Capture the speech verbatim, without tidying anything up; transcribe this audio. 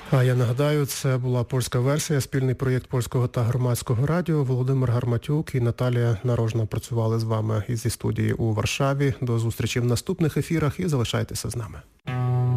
А я нагадаю, це була польська версія, спільний проєкт Польського та Громадського радіо. Володимир Гарматюк і Наталія Нарожна працювали з вами із зі студії у Варшаві. До зустрічі в наступних ефірах і залишайтеся з нами.